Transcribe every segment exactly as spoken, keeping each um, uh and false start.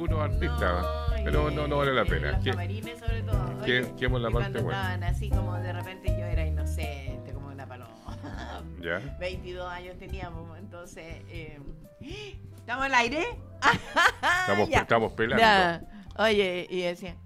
algunos artistas, pero no, no vale la pena. Los Que, camarines sobre todo. que, Oye, quemos la y parte cuando buena. estaban así como de repente yo era inocente, como una paloma. ¿Ya? veintidós años teníamos, entonces... Eh, ¿estamos al aire? Estamos, Ya. estamos pelando. Ya. Oye, y decía...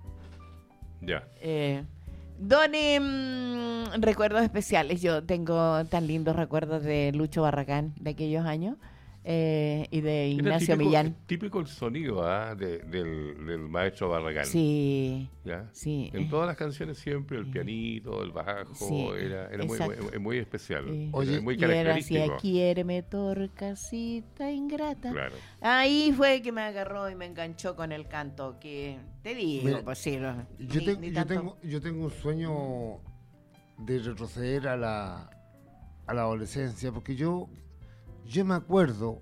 Ya. Eh, Doni, mm, recuerdos especiales. Yo tengo tan lindos recuerdos de Lucho Barragán de aquellos años eh, y de Era Ignacio típico, Millán. típico el sonido ¿ah? de, del, del maestro Barragán. Sí, ¿Ya? sí. En todas las canciones siempre el Sí. pianito, el bajo, Sí, era, era muy, exacto. muy, muy especial, Sí. era Oye, muy Y era así, característico. quiéreme torcasita ingrata. Claro. Ahí fue que me agarró y me enganchó con el canto, que te digo, Mira, pues sí, no, Yo, ni- tengo, ni yo, tanto. tengo, yo tengo un sueño de retroceder a la, a la adolescencia, porque yo, yo me acuerdo,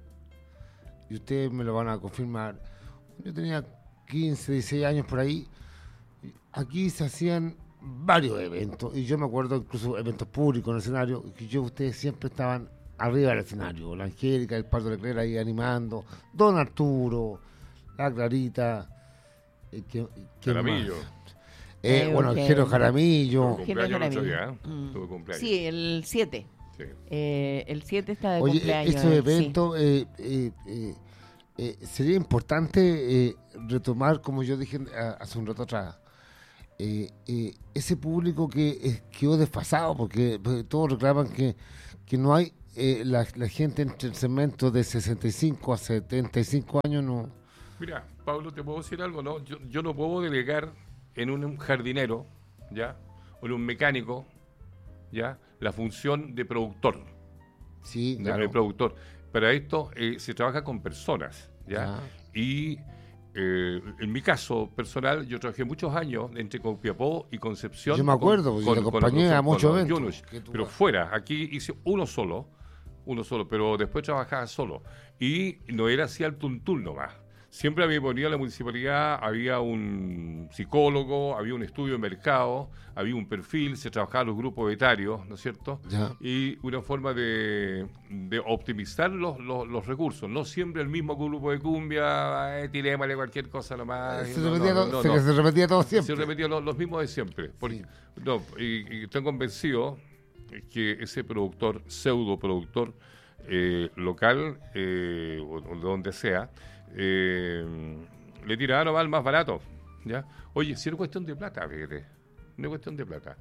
y ustedes me lo van a confirmar, yo tenía quince, dieciséis años por ahí, y aquí se hacían varios eventos, y yo me acuerdo incluso eventos públicos en el escenario, que yo ustedes siempre estaban arriba del escenario, la Angélica, el Pardo Leclerc ahí animando, Don Arturo, la Clarita, eh, ¿quién- quién Jaramillo. más? Eh, Eh, bueno, Eugenio. Jero Jaramillo. Tuvo Eugenio cumpleaños el otro Jaramillo. día, ¿eh? Mm. Tuvo cumpleaños. Sí, el siete. Sí. Eh, el siete está de Oye, cumpleaños. estos él, sí. eventos, eh, eh, eh, eh, sería importante eh, retomar, como yo dije a- hace un rato atrás, eh, eh, ese público que eh, quedó desfasado, porque, porque todos reclaman que, que no hay, eh, la, la gente entre el segmento de sesenta y cinco a setenta y cinco años, no. Mira, Pablo, te puedo decir algo, ¿no? Yo, yo no puedo delegar en un jardinero, ¿ya? O en un mecánico, ¿ya? La función de productor, Sí, de, claro. de productor. Para esto eh, se trabaja con personas, ¿ya? Ah. Y eh, en mi caso personal, yo trabajé muchos años entre Copiapó y Concepción. Yo me acuerdo, porque yo te acompañé con- a con muchos los eventos Yunus, que tú- pero fuera, aquí hice uno solo, uno solo, pero después trabajaba solo. Y no era así al tuntún nomás. Siempre a mí me ponía la municipalidad, había un psicólogo, había un estudio de mercado, había un perfil, se trabajaban los grupos etarios, ¿no es cierto? Ya. Y una forma de, de optimizar los, los, los recursos, no siempre el mismo grupo de cumbia, eh, tirémosle cualquier cosa nomás. Se no, repetía, no, todo, no, se, no. se repetía todo Se siempre. repetían los, los mismos de siempre. Porque, Sí. no, y, y estoy convencido que ese productor, pseudo productor eh, local, eh, o, o de donde sea, eh, le tiraba nomás al más barato. ¿Ya? Oye, si era cuestión de plata, fíjate. No es cuestión de plata.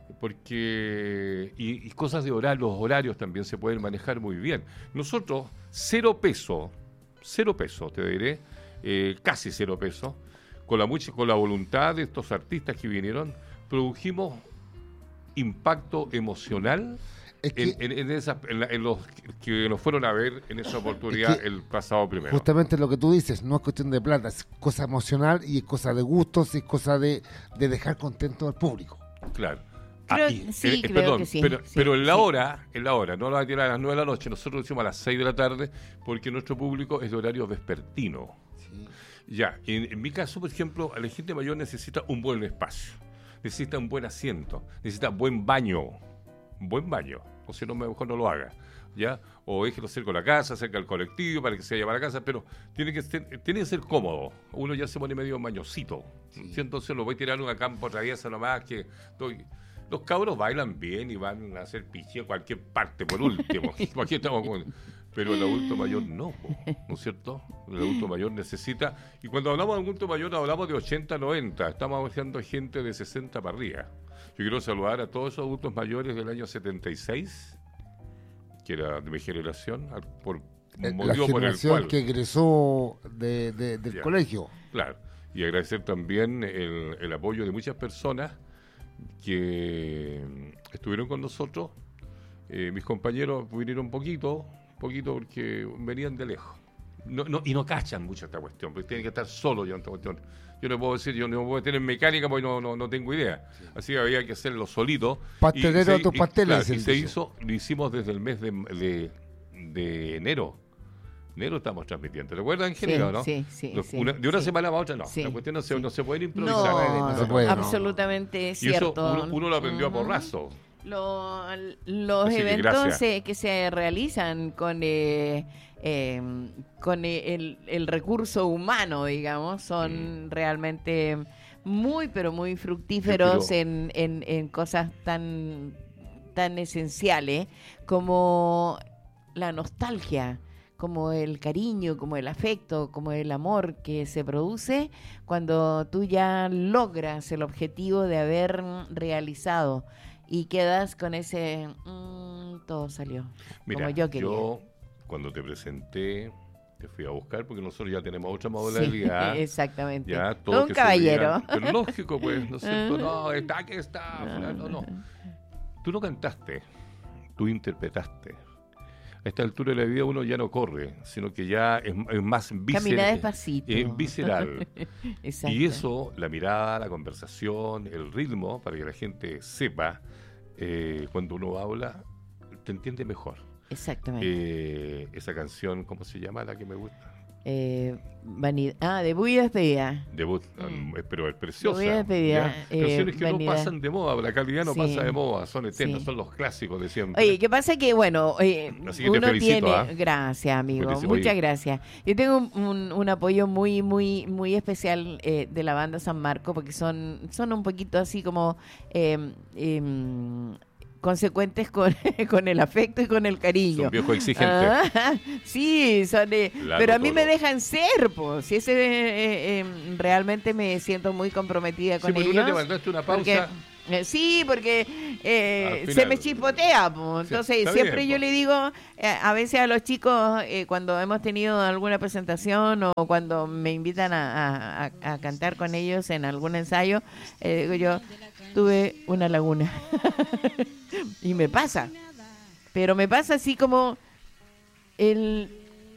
Porque, y, y cosas de horario, los horarios también se pueden manejar muy bien. Nosotros, cero peso, cero peso, te diré, eh, casi cero peso, con la, mucha, con la voluntad de estos artistas que vinieron, produjimos impacto emocional Es que- en, en, en, esas- en la- en los que nos fueron a ver en esa oportunidad Es que el pasado primero. Justamente lo que tú dices, no es cuestión de plata, es cosa emocional y es cosa de gustos, es cosa de, de dejar contento al público. Claro. Creo- y- sí, creo perdón, que sí, pero, sí, pero en la sí. hora, en la hora, no lo va a tirar a las nueve de la noche, nosotros lo hicimos a las seis de la tarde, porque nuestro público es de horario vespertino. Ya, en, en mi caso, por ejemplo, la gente mayor necesita un buen espacio, necesita un buen asiento, necesita buen baño, un buen baño, o si no, mejor no lo haga, ¿ya? O déjelo cerca de la casa, cerca del colectivo, para que se vaya para la casa, pero tiene que, ser, tiene que ser cómodo. Uno ya se pone medio mañosito, ¿sí? Entonces lo voy a tirar en una campo traviesa nomás, que estoy... Los cabros bailan bien y van a hacer pichí en cualquier parte, por último. Aquí estamos con- Pero el adulto mayor no, po, ¿no es cierto? El adulto mayor necesita... Y cuando hablamos de adulto mayor, hablamos de ochenta, noventa. Estamos hablando de gente de sesenta para arriba. Yo quiero saludar a todos esos adultos mayores del año setenta y seis, que era de mi generación, al- por Eh, La motivo por el generación cual... que egresó de, de- del Ya. colegio. Claro, y agradecer también el, el apoyo de muchas personas que mm, estuvieron con nosotros. Eh, mis compañeros vinieron un poquito, poquito porque venían de lejos. No, no, y no cachan mucho esta cuestión, porque tienen que estar solos ya en esta cuestión. Yo no puedo decir, yo no puedo tener mecánica porque no, no, no tengo idea. Así que había que hacerlo solito. Pastelero Y se- a tus y- pasteles, claro, el y se dicho. hizo, lo hicimos desde el mes de, de, de enero. Enero estamos transmitiendo. ¿Te recuerdas, Angélica, o no? sí, sí, No, sí, una- de una sí. semana para otra no. Sí, La cuestión no se, sí. no se puede improvisar. No, no se puede, no. absolutamente Y cierto. eso uno, uno lo aprendió a Ujú. porrazo. Lo- los Así que eventos gracias. eh, que se realizan con eh, eh, con el, el recurso humano, digamos, son mm. realmente muy, pero muy fructíferos sí, pero... en, en, en cosas tan, tan esenciales como la nostalgia, como el cariño, como el afecto, como el amor que se produce cuando tú ya logras el objetivo de haber realizado y quedas con ese mmm, todo salió Mira, como yo quería. Yo cuando te presenté te fui a buscar porque nosotros ya tenemos otra modalidad. Sí, exactamente. Ya, todo un caballero. Subían, pero lógico, pues, ¿no es cierto? No, está aquí está. No, no. Tú no cantaste, tú interpretaste. A esta altura de la vida uno ya no corre, sino que ya es, es más visceral. Camina despacito. Es visceral. Y eso, la mirada, la conversación, el ritmo, para que la gente sepa, eh, cuando uno habla, te entiende mejor. Exactamente. Eh, esa canción, ¿cómo se llama la que me gusta? Eh, vanidad. Ah, Debut y Despedida. Debut, mm. pero es preciosa. Debut y Despedida. Eh, Canciones que vanidad. no pasan de moda, la calidad no sí. pasa de moda, son eternas, sí. son los clásicos de siempre. Oye, ¿qué pasa? Que bueno, eh, que uno felicito, tiene... ¿eh? Gracias, amigo, Felicito, muchas oye. gracias. Yo tengo un, un, un apoyo muy, muy, muy especial eh, de la banda San Marco, porque son, son un poquito así como... Eh, eh, consecuentes con, con el afecto y con el cariño. Son viejos exigentes. Ah, sí, son de, pero a mí me dejan ser, pues. Si ese eh, eh, realmente me siento muy comprometida con sí, ellos. Una te mandaste una pausa. Porque, eh, sí, porque eh, se me chispotea, pues. Entonces sí, siempre bien, yo pues. le digo eh, a veces a los chicos eh, cuando hemos tenido alguna presentación o cuando me invitan a, a, a cantar con ellos en algún ensayo, eh, digo yo, tuve una laguna. Y me pasa, pero me pasa así como el,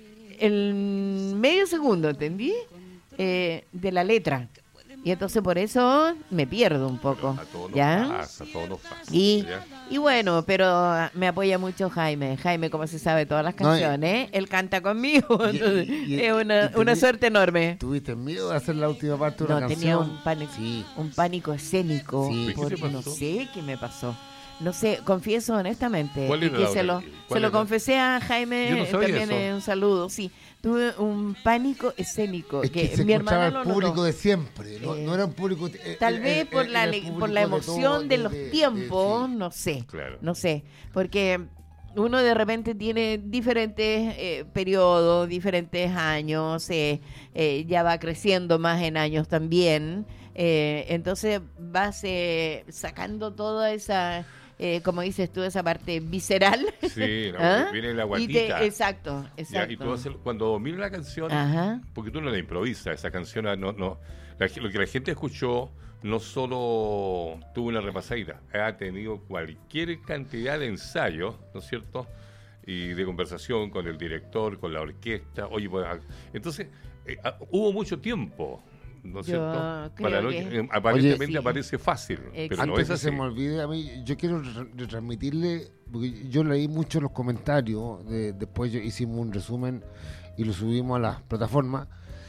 el medio segundo, ¿entendí? Eh, de la letra. Y entonces por eso me pierdo un poco. A todos nos ¿ya? pasa, a todos nos pasa. Y, ¿ya? y bueno, pero me apoya mucho Jaime. Jaime, como se sabe todas las canciones, no, y, él canta conmigo. Y, entonces, y, y, es una, y una suerte enorme. ¿Tuviste miedo de hacer la última parte de no, una canción? Tenía un pánico, sí. un pánico escénico. Sí. Por, no sé qué me pasó. No sé, confieso honestamente ¿Cuál y era que la se lo, se lo confesé a Jaime, Yo no sabía también eso. un saludo, sí. Tuve un pánico escénico. Es que, que se mi escuchaba hermana el lo público notó. de siempre, no, Eh, no era un público... Eh, Tal eh, vez eh, por, la, el por la emoción de, de, los de, tiempos, de, sí. no sé, Claro. no sé, porque uno de repente tiene diferentes eh, periodos, diferentes años, eh, eh, ya va creciendo más en años también, eh, entonces vas eh, sacando toda esa... Eh, como dices tú, esa parte visceral. Sí, no, ¿Ah? viene la Y guatita. te, exacto, exacto. Ya, y tú haces, cuando domina la canción, Ajá. porque tú no la improvisas, esa canción, no, no, la, lo que la gente escuchó no solo tuvo una repasadita, ha tenido cualquier cantidad de ensayos, ¿no es cierto? Y de conversación con el director, con la orquesta. Oye, pues, entonces, eh, hubo mucho tiempo. ¿No es Yo cierto? creo Para lo que- que, aparentemente Oye, sí. aparece fácil, Exacto. pero no Antes es que así. se me olvide, a mí, yo quiero re- retransmitirle, porque yo leí mucho los comentarios, de, después yo hicimos un resumen y lo subimos a las plataformas,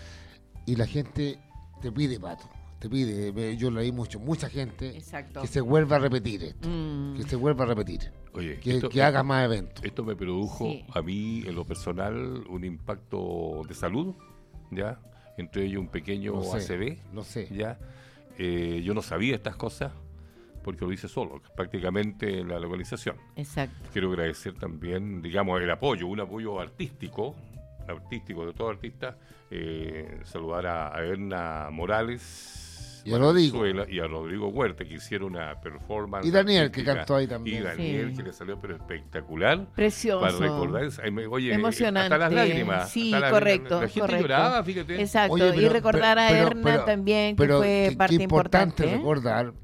y la gente te pide, Pato, te pide, yo leí mucho, mucha gente, Exacto. que se vuelva a repetir esto, Mm. que se vuelva a repetir, Oye, que, esto- que haga más eventos. Esto me produjo Sí. a mí, en lo personal, un impacto de salud, ¿ya? Entre ellos un pequeño Lo sé, A C V, lo sé. ¿ya? Eh, yo no sabía estas cosas porque lo hice solo, prácticamente en la localización. Exacto. Quiero agradecer también, digamos, el apoyo, un apoyo artístico, artístico de todo artista, eh, saludar a, a Edna Morales Y a Rodrigo. Valenzuela y a Rodrigo Huerta, que hicieron una performance Y Daniel, que artística. cantó ahí también. Y Daniel, Sí. que le salió pero espectacular. Precioso. Para recordar, esa- me- oye, Emocionante. hasta las lágrimas. Sí, hasta la- correcto, La, la gente correcto. lloraba, fíjate. Exacto. Oye, y pero- recordar a pero- Erna pero- también, que pero fue qué- parte qué importante importante. ¿eh? recordar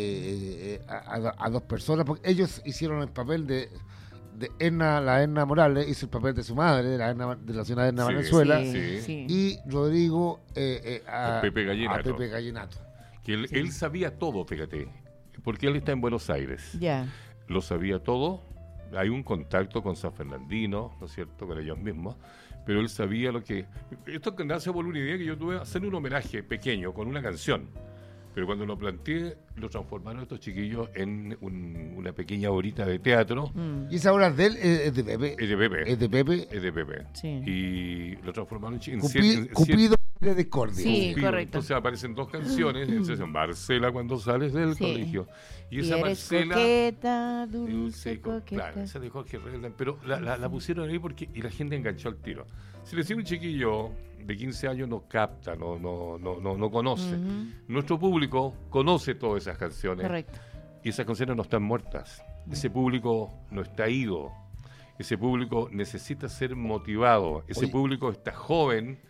eh, a, a- a dos personas, porque ellos hicieron el papel de, de Erna, la Erna Morales hizo el papel de su madre, de la, Erna- de la señora Erna Sí, Valenzuela, Sí, Sí. sí. y Rodrigo eh, eh, a, A Pepe Gallinato. a Pepe Gallinato. Que él, él sabía todo, fíjate. Porque él está en Buenos Aires. Ya. Lo sabía todo. Hay un contacto con San Fernandino, ¿no es cierto? Con ellos mismos. Pero él sabía lo que... Esto que nace por una idea que yo tuve, hacer un homenaje pequeño con una canción. Pero cuando lo planteé, lo transformaron estos chiquillos en un, una pequeña horita de teatro. Mm. ¿Y esa obra de él es de Pepe? Es de Pepe. Es de Pepe. Es de Pepe. Sí. Y lo transformaron en... Cupi, cien, en Cupido de Discordia. Sí, Cupido. correcto. Entonces aparecen dos canciones, entonces en Marcela cuando sales del Sí. colegio. Y Y esa eres Marcela... coqueta, dulce, Dulce, co- coqueta. claro, esa de Jorge Redland, pero la, la, la pusieron ahí porque y la gente enganchó al tiro. Si le decía un chiquillo de quince años no capta, no no no no, no conoce. Ujú. Nuestro público conoce todas esas canciones. Correcto. Y esas canciones no están muertas. Ese público no está ido. Ese público necesita ser motivado. Ese Oye. público está joven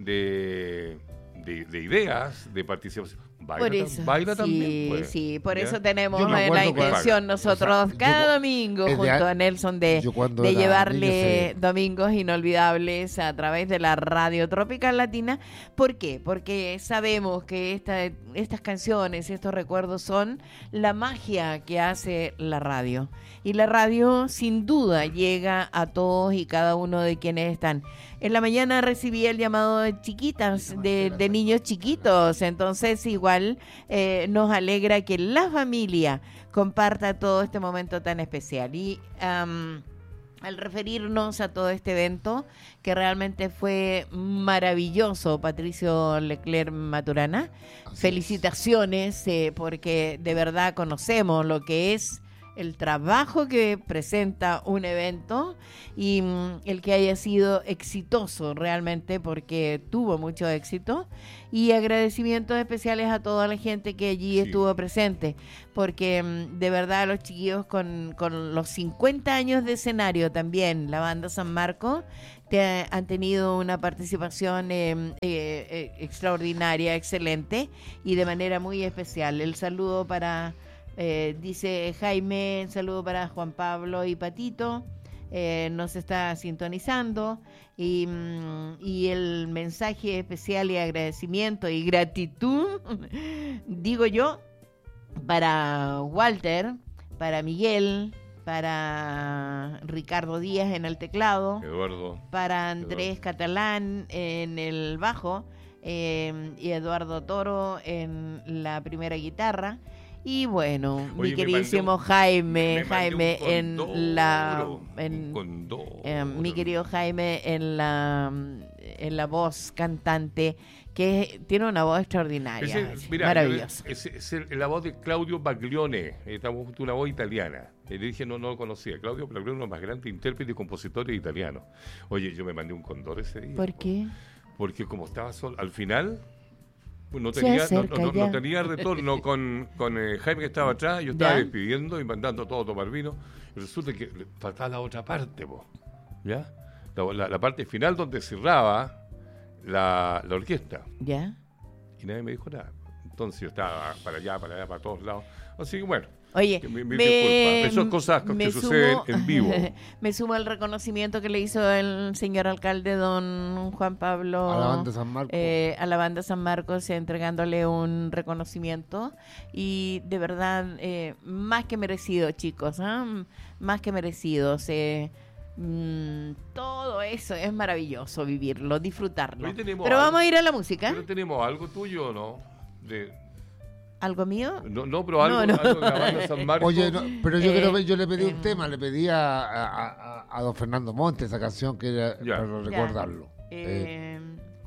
de, de, de ideas, de participación. Baila, Por tam- eso, baila sí, también. Pues, sí, por ¿ya? eso tenemos Yo me eh, acuerdo la cuando- intención nosotros O sea, yo cada cu- domingo es de junto a- a Nelson de, yo cuando de era llevarle niño, sí. domingos inolvidables a través de la Radio Tropical Latina. ¿Por qué? Porque sabemos que esta, estas canciones, estos recuerdos son la magia que hace la radio. Y la radio sin duda llega a todos y cada uno de quienes están. En la mañana recibí el llamado de chiquitas, de, de niños chiquitos, entonces igual eh, nos alegra que la familia comparta todo este momento tan especial. Y um, al referirnos a todo este evento, que realmente fue maravilloso, Patricio Leclerc Maturana, Así felicitaciones eh, porque de verdad conocemos lo que es el trabajo que presenta un evento y mm, el que haya sido exitoso realmente porque tuvo mucho éxito, y agradecimientos especiales a toda la gente que allí Sí. estuvo presente, porque mm, de verdad los chiquillos con, con los cincuenta años de escenario también, la banda San Marco, te, han tenido una participación eh, eh, eh, extraordinaria, excelente y de manera muy especial. El saludo para... Eh, dice Jaime, un saludo para Juan Pablo y Patito, eh, nos está sintonizando, y, mm, y el mensaje especial y agradecimiento y gratitud, digo yo, para Walter, para Miguel, para Ricardo Díaz en el teclado, Eduardo. para Andrés Eduardo. Catalán en el bajo, eh, y Eduardo Toro en la primera guitarra. Y bueno, Oye, mi me queridísimo mandé un- Jaime, me mandé Jaime un en condoro, la, un en, condoro. eh, mi querido Jaime en la, en la voz cantante, que tiene una voz extraordinaria, Ese, mira, maravillosa. Es, es el- la voz de Claudio Baglione, esta voz, una voz italiana. Y le dije, no, no lo conocía. Claudio Baglione, uno de los más grandes intérpretes y compositores italianos. Oye, yo me mandé un condor ese día. ¿Por qué? Porque como estaba solo, al final no Se tenía, no, acerca no- no ya. tenía retorno con, con eh, Jaime que estaba atrás. Yo estaba Ya. despidiendo y mandando todo a tomar vino. Y resulta que le faltaba la otra parte, po, ¿ya? La, la- la parte final donde cerraba la, la orquesta. ¿Ya? Y nadie me dijo nada. Entonces yo estaba para allá, para allá, para todos lados. Así que bueno, Oye, que mi- mi me- disculpa. Esas cosas que me suceden sumo- en vivo. Me sumo al reconocimiento que le hizo el señor alcalde, don Juan Pablo, A la banda San Marcos. eh, a la banda San Marcos, eh, entregándole un reconocimiento. Y de verdad, eh, más que merecido, chicos, ¿ah? Más que merecido. Se, mm, todo eso es maravilloso, vivirlo, disfrutarlo. Hoy tenemos Pero algo- vamos a ir a la música. Pero tenemos algo tuyo, ¿no? De, ¿Algo mío? no, no, pero algo, No, no. algo de la banda San Marcos. Oye, no, pero yo Eh, creo que yo le pedí un em. tema, le pedí a, a, a- a don Fernando Montes esa canción que era Ya. para recordarlo. Eh, Eh,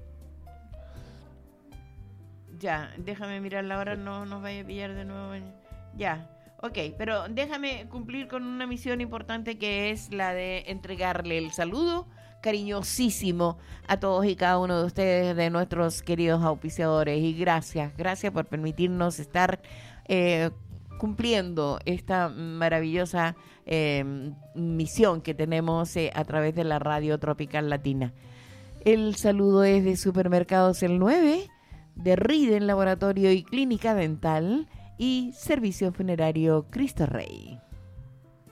ya, déjame mirar la hora, no nos vaya a pillar de nuevo. Ya, ok, pero déjame cumplir con una misión importante, que es la de entregarle el saludo cariñosísimo a todos y cada uno de ustedes, de nuestros queridos auspiciadores. Y gracias, gracias por permitirnos estar eh, cumpliendo esta maravillosa eh, misión que tenemos eh, a través de la Radio Tropical Latina. El saludo es de Supermercados El nueve, de Riden Laboratorio y Clínica Dental y Servicio Funerario Cristo Rey.